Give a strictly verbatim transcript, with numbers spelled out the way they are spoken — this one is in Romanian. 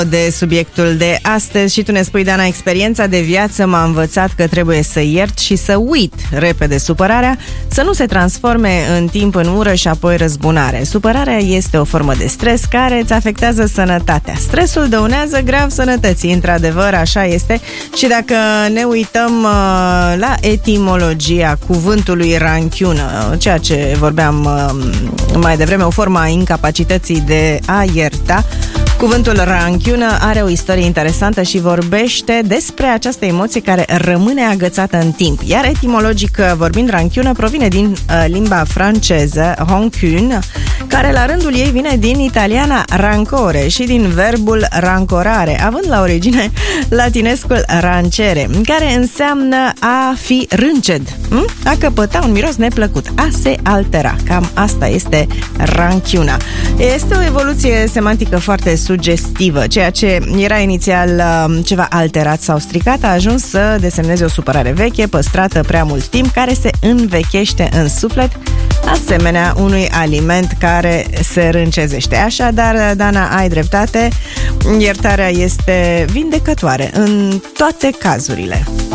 De subiectul de astăzi și tu ne spui, Dana, experiența de viață m-a învățat că trebuie să iert și să uit repede supărarea, să nu se transforme în timp în ură și apoi răzbunare. Supărarea este o formă de stres care îți afectează sănătatea. Stresul dăunează grav sănătății, într-adevăr, așa este. Și dacă ne uităm uh, la etimologia cuvântului ranchiună, ceea ce vorbeam uh, mai devreme, o formă a incapacității de a ierta, cuvântul ranchiună are o istorie interesantă și vorbește despre această emoție care rămâne agățată în timp. Iar etimologic vorbind, ranchiună provine din uh, limba franceză rancune, care la rândul ei vine din italiana rancore și din verbul rancorare, având la origine latinescul rancere, care înseamnă a fi rânced, hm? A căpăta un miros neplăcut, a se altera. Cam asta este ranchiuna. Este o evoluție semantică foarte sugestivă. Ceea ce era inițial uh, ceva alterat sau stricat a ajuns să desemneze o supărare veche, păstrată prea mult timp, care se învechește în suflet, asemenea unui aliment care se râncezește. Așadar, Dana, ai dreptate, iertarea este vindecătoare în toate cazurile.